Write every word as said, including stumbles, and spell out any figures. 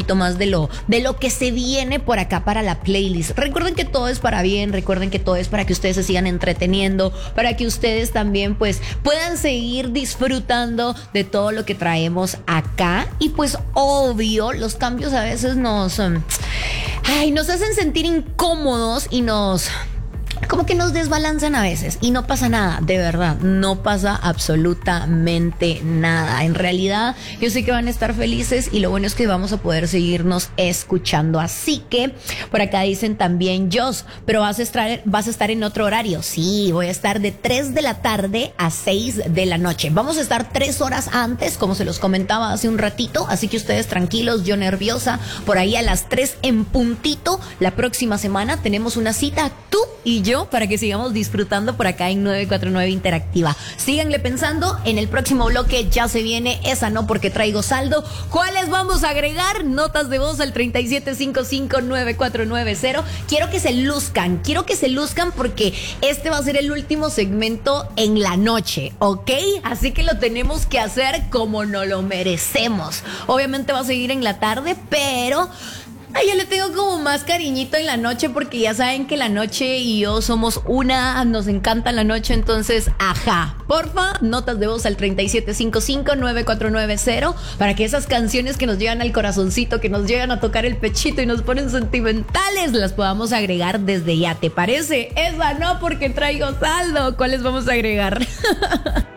poquito más de lo, de lo que se viene por acá para la playlist. Recuerden que todo es para bien, recuerden que todo es para que ustedes se sigan entreteniendo, para que ustedes también pues puedan seguir disfrutando de todo lo que traemos acá. Y pues obvio, los cambios a veces nos, um, ay, nos hacen sentir incómodos y nos... como que nos desbalanzan a veces y no pasa nada, de verdad, no pasa absolutamente nada. En realidad, yo sé que van a estar felices y lo bueno es que vamos a poder seguirnos escuchando. Así que por acá dicen también, Jos, pero vas a estar, vas a estar en otro horario. Sí, voy a estar de tres de la tarde a seis de la noche. Vamos a estar tres horas antes, como se los comentaba hace un ratito, así que ustedes tranquilos, yo nerviosa. Por ahí a las tres en puntito, la próxima semana tenemos una cita, tú y yo, para que sigamos disfrutando por acá en nueve cuatro nueve Interactiva. Síganle pensando, en el próximo bloque ya se viene esa no porque traigo saldo. ¿Cuáles vamos a agregar? Notas de voz al treinta y siete cincuenta y cinco nueve cuatro nueve cero. Quiero que se luzcan, quiero que se luzcan porque este va a ser el último segmento en la noche, ¿ok? Así que lo tenemos que hacer como nos lo merecemos. Obviamente va a seguir en la tarde, pero... ay, yo le tengo como más cariñito en la noche porque ya saben que la noche y yo somos una, nos encanta la noche, entonces, ajá, porfa, notas de voz al treinta y siete cincuenta y cinco nueve cuatro nueve cero para que esas canciones que nos llegan al corazoncito, que nos llegan a tocar el pechito y nos ponen sentimentales, las podamos agregar desde ya, ¿te parece? Esa no porque traigo saldo, ¿cuáles vamos a agregar?